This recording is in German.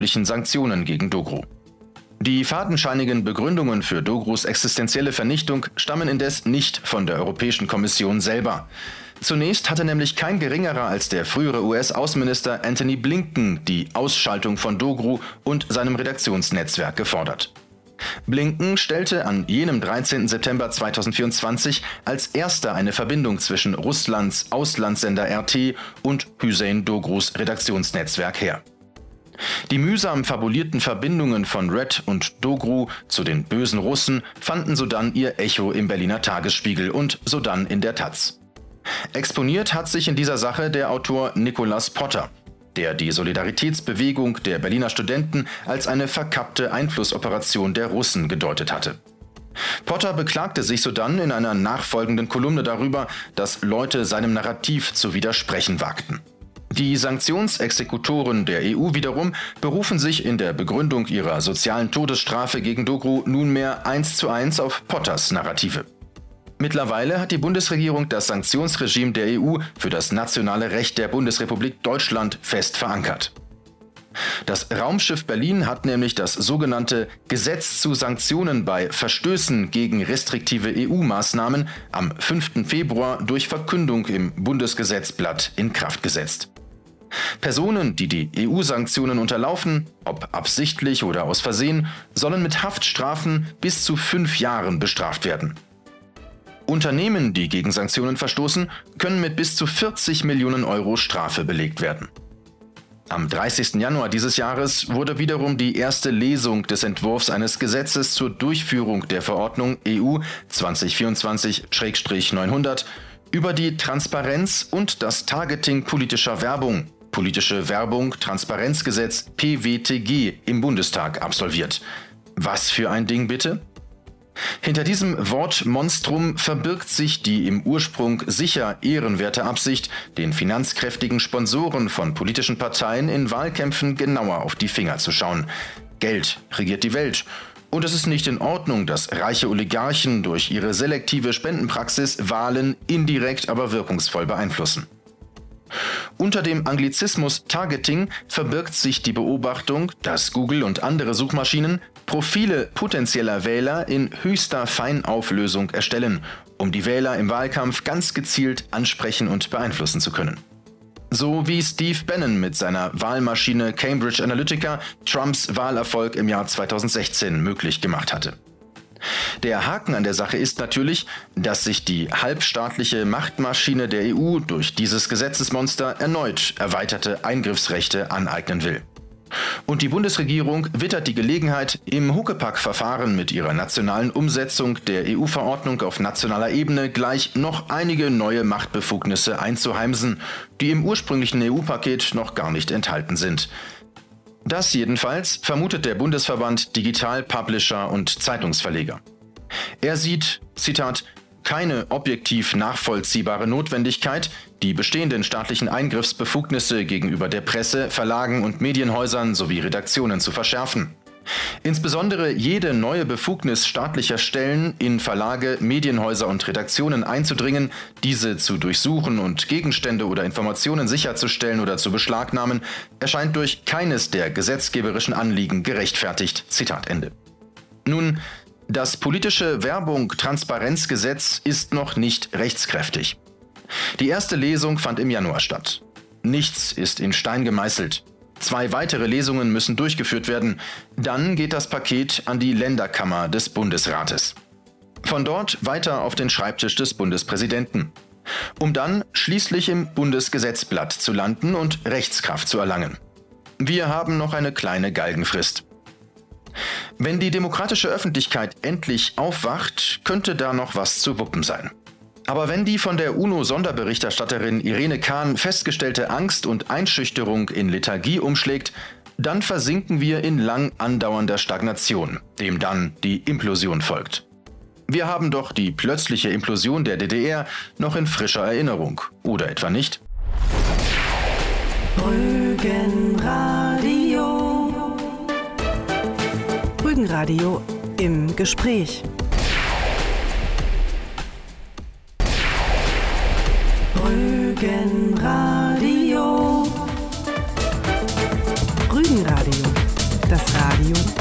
Sanktionen gegen Dogru. Die fadenscheinigen Begründungen für Dogrus existenzielle Vernichtung stammen indes nicht von der Europäischen Kommission selber. Zunächst hatte nämlich kein geringerer als der frühere US-Außenminister Antony Blinken die Ausschaltung von Dogru und seinem Redaktionsnetzwerk gefordert. Blinken stellte an jenem 13. September 2024 als erster eine Verbindung zwischen Russlands Auslandssender RT und Hüseyin Dogrus Redaktionsnetzwerk her. Die mühsam fabulierten Verbindungen von Red und Dogru zu den bösen Russen fanden sodann ihr Echo im Berliner Tagesspiegel und sodann in der Taz. Exponiert hat sich in dieser Sache der Autor Nicolas Potter, der die Solidaritätsbewegung der Berliner Studenten als eine verkappte Einflussoperation der Russen gedeutet hatte. Potter beklagte sich sodann in einer nachfolgenden Kolumne darüber, dass Leute seinem Narrativ zu widersprechen wagten. Die Sanktionsexekutoren der EU wiederum berufen sich in der Begründung ihrer sozialen Todesstrafe gegen Dogru nunmehr 1:1 auf Potters Narrative. Mittlerweile hat die Bundesregierung das Sanktionsregime der EU für das nationale Recht der Bundesrepublik Deutschland fest verankert. Das Raumschiff Berlin hat nämlich das sogenannte Gesetz zu Sanktionen bei Verstößen gegen restriktive EU-Maßnahmen am 5. Februar durch Verkündung im Bundesgesetzblatt in Kraft gesetzt. Personen, die die EU-Sanktionen unterlaufen, ob absichtlich oder aus Versehen, sollen mit Haftstrafen bis zu 5 Jahren bestraft werden. Unternehmen, die gegen Sanktionen verstoßen, können mit bis zu 40 Millionen Euro Strafe belegt werden. Am 30. Januar dieses Jahres wurde wiederum die erste Lesung des Entwurfs eines Gesetzes zur Durchführung der Verordnung EU 2024/900 über die Transparenz und das Targeting politischer Werbung, Politische Werbung Transparenzgesetz PWTG, im Bundestag absolviert. Was für ein Ding bitte? Hinter diesem Wortmonstrum verbirgt sich die im Ursprung sicher ehrenwerte Absicht, den finanzkräftigen Sponsoren von politischen Parteien in Wahlkämpfen genauer auf die Finger zu schauen. Geld regiert die Welt. Und es ist nicht in Ordnung, dass reiche Oligarchen durch ihre selektive Spendenpraxis Wahlen indirekt, aber wirkungsvoll beeinflussen. Unter dem Anglizismus Targeting verbirgt sich die Beobachtung, dass Google und andere Suchmaschinen Profile potenzieller Wähler in höchster Feinauflösung erstellen, um die Wähler im Wahlkampf ganz gezielt ansprechen und beeinflussen zu können. So wie Steve Bannon mit seiner Wahlmaschine Cambridge Analytica Trumps Wahlerfolg im Jahr 2016 möglich gemacht hatte. Der Haken an der Sache ist natürlich, dass sich die halbstaatliche Machtmaschine der EU durch dieses Gesetzesmonster erneut erweiterte Eingriffsrechte aneignen will. Und die Bundesregierung wittert die Gelegenheit, im Huckepack-Verfahren mit ihrer nationalen Umsetzung der EU-Verordnung auf nationaler Ebene gleich noch einige neue Machtbefugnisse einzuheimsen, die im ursprünglichen EU-Paket noch gar nicht enthalten sind. Das jedenfalls vermutet der Bundesverband Digital Publisher und Zeitungsverleger. Er sieht, Zitat, keine objektiv nachvollziehbare Notwendigkeit, die bestehenden staatlichen Eingriffsbefugnisse gegenüber der Presse, Verlagen und Medienhäusern sowie Redaktionen zu verschärfen. Insbesondere jede neue Befugnis staatlicher Stellen, in Verlage, Medienhäuser und Redaktionen einzudringen, diese zu durchsuchen und Gegenstände oder Informationen sicherzustellen oder zu beschlagnahmen, erscheint durch keines der gesetzgeberischen Anliegen gerechtfertigt. Zitat Ende. Nun, das politische Werbung-Transparenzgesetz ist noch nicht rechtskräftig. Die erste Lesung fand im Januar statt. Nichts ist in Stein gemeißelt. 2 weitere Lesungen müssen durchgeführt werden. Dann geht das Paket an die Länderkammer des Bundesrates. Von dort weiter auf den Schreibtisch des Bundespräsidenten, um dann schließlich im Bundesgesetzblatt zu landen und Rechtskraft zu erlangen. Wir haben noch eine kleine Galgenfrist. Wenn die demokratische Öffentlichkeit endlich aufwacht, könnte da noch was zu wuppen sein. Aber wenn die von der UNO-Sonderberichterstatterin Irene Kahn festgestellte Angst und Einschüchterung in Lethargie umschlägt, dann versinken wir in lang andauernder Stagnation, dem dann die Implosion folgt. Wir haben doch die plötzliche Implosion der DDR noch in frischer Erinnerung, oder etwa nicht? Rügenradio. Rügenradio im Gespräch. Rügenradio. Rügenradio. Radio